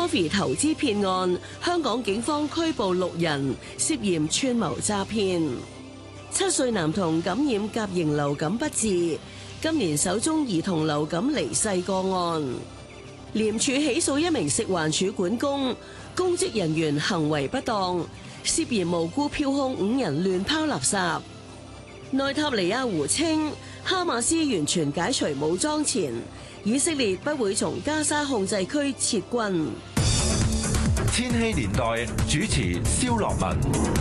Sophie 投資騙案，香港警方拘捕6人，涉嫌串謀詐騙。7歲男童感染甲型流感不治，今年首宗兒童流感離世個案。廉署起訴一名食環署管工，公職人員行為不當，涉嫌無故票控5人亂拋垃圾。內塔尼亞胡稱，哈馬斯完全解除武裝前，以色列不會從加沙控制區撤軍。 千禧年代主持蕭樂文。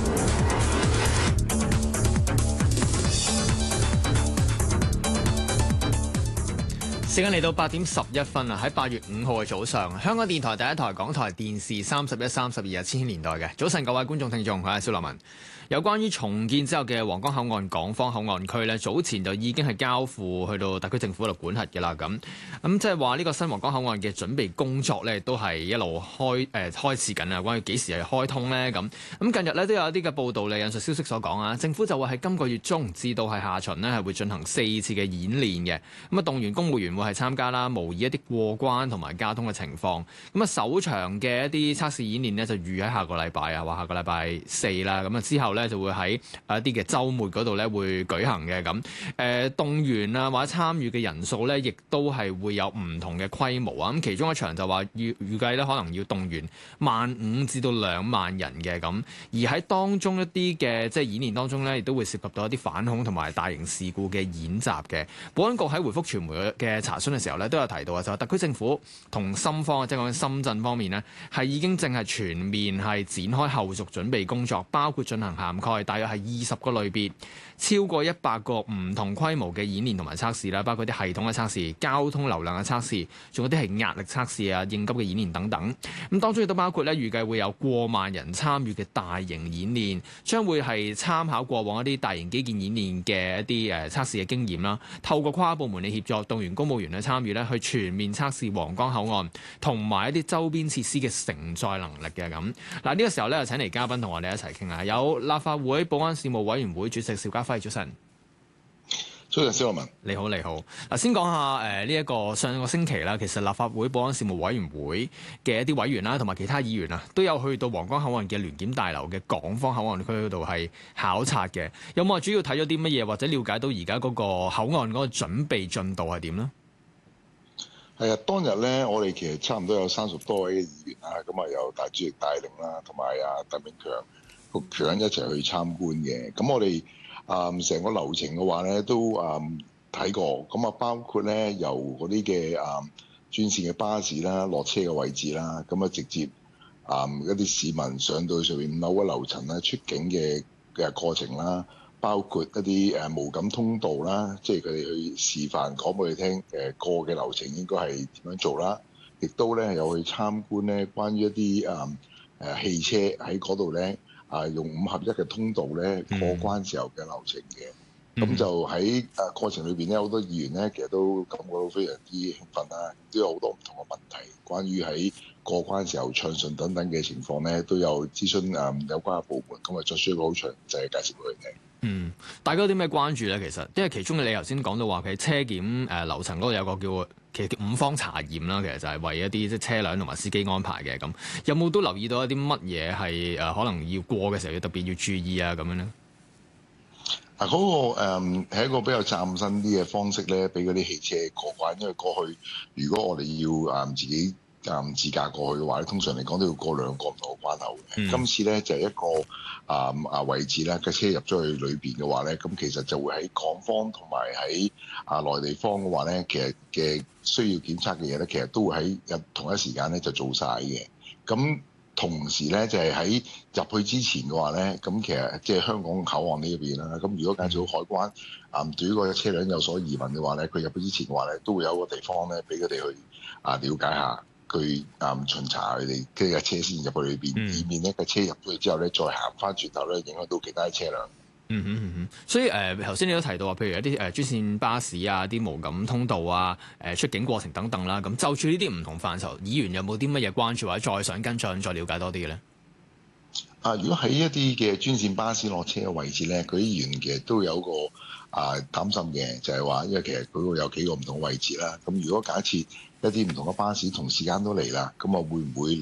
時間嚟到8點11分啊！喺8月5號嘅早上，香港電台第一台、港台電視31、32千禧年代嘅早晨，各位觀眾聽眾，我係蕭樂文。有關於重建之後嘅皇崗口岸港方口岸區呢，早前就已經係交付去到特區政府度管轄嘅啦。咁即係話呢個新皇崗口岸嘅準備工作呢，都係一路開始緊啊。關於幾時係開通呢？咁近日呢，都有一啲嘅報道嚟引述消息所講啊，政府就話喺今個月中至到係下旬呢，係會進行4次嘅演練嘅。咁動員公務員會係參加啦，模擬一啲過關同埋交通嘅情況。首場嘅一啲測試演練呢，就預喺下個禮拜啊，話下個禮拜4啦。之後咧就會喺一啲嘅週末嗰度咧會舉行嘅。咁動員啊或者參與嘅人數咧，亦都係會有唔同嘅規模啊。咁其中一場就話預計咧可能要動員15,000至到2萬人嘅。咁而喺當中一啲嘅即係演練當中咧，亦都會涉及到一啲反恐同埋大型事故嘅演習嘅。保安局喺回覆傳媒嘅查詢嘅時候咧，都有提到啊，就係特區政府同深方即係講緊深圳方面呢，係已經正係全面係展開後續準備工作，包括進行涵蓋大約係20個類別，超過100個唔同規模嘅演練同埋測試啦，包括啲系統嘅測試、交通流量嘅測試，仲有啲係壓力測試啊、應急嘅演練等等。咁當中亦都包括咧，預計會有過萬人參與嘅大型演練，將會係參考過往一啲大型基建演練嘅一啲測試嘅經驗啦，透過跨部門嘅協作，動員公務員去參與咧，去全面測試皇崗口岸同埋一啲周邊設施嘅承載能力嘅。咁嗱，呢個時候咧，就請嚟嘉賓同我哋一齊傾下。有立法會保安事務委員會主席邵家輝，早晨。 早晨，蕭樂文。 你好，你好。嗱，先講下呢一個上個星期啦，其實立法會保安事務委員會嘅一啲委員啦，同埋其他議員啊，都有去到皇崗口岸嘅聯檢大樓嘅港方口岸區嗰度係考察嘅。有冇話主要睇咗啲乜嘢，或者了解到而家嗰個口岸嗰個準備進度係點呢？ 係啊，當日咧，我哋其實差唔多有30多位嘅議員啦，咁啊由大主席帶領啦，同埋鄧炳強局長一齊去參觀嘅。咁我哋成個流程嘅話咧，都睇過。咁啊，包括咧由嗰啲嘅專線嘅巴士啦，落車嘅位置啦，咁啊直接一啲市民上到上面5樓嘅樓層啦，出境嘅過程啦。包括一啲無感通道啦，即係佢哋去示範講俾你聽，過嘅流程應該係點樣做啦。亦都咧有去參觀咧，關於一啲汽車喺嗰度咧用5合1嘅通道咧過關時候嘅流程嘅。咁就喺過程裏邊咧，好多議員咧其實都感覺到非常之興奮啦，都有好多唔同嘅問題，關於喺過關時候暢順等等嘅情況咧，都有諮詢有關嘅部門，咁啊作出一個好詳細嘅解釋俾佢聽。 大家有啲咩關注咧？其實，因為其中嘅你頭先講到話，佢車檢樓層嗰度有個其實叫5方查驗啦，其實就係為一啲即係車輛同埋司機安排嘅。咁有冇都留意到一啲乜嘢係可能要過嘅時候要特別要注意啊咁樣咧？ 嗰個係一個比較嶄新啲嘅方式咧，俾嗰啲汽車過關。因為過去如果我哋要自己自駕過去嘅話咧，通常嚟講都要過2個唔同嘅關口嘅。今次咧就係一個位置咧，嘅車入咗去裏邊嘅話咧，咁其實就會喺港方同埋喺內地方嘅話咧，其實嘅需要檢測嘅嘢咧，其實都會喺同一時間咧就做晒嘅。咁同時咧就係喺入去之前嘅話咧，咁其實即係香港口岸呢一邊啦。咁如果介紹海關對於個車輛有所疑問嘅話咧，佢入去之前嘅話咧，都會有個地方咧俾佢哋去了解下，去巡查佢哋嘅車先入去裏邊，以免呢個車入咗去之後咧，再行翻轉頭咧，影響到其他車輛。 所以頭先你都提到話，譬如一啲專線巴士啊、啲無感通道啊、出境過程等等啦，咁就住呢啲唔同範疇，議員有冇啲乜嘢關注或者再想跟進、再了解多啲嘅咧？ 如果喺一啲嘅專線巴士落車嘅位置咧，佢啲議員其實都有個擔心嘅，就係話，因為其實佢會有幾個唔同嘅位置啦。咁如果假設一啲唔同嘅巴士同時間都嚟啦，咁啊會唔會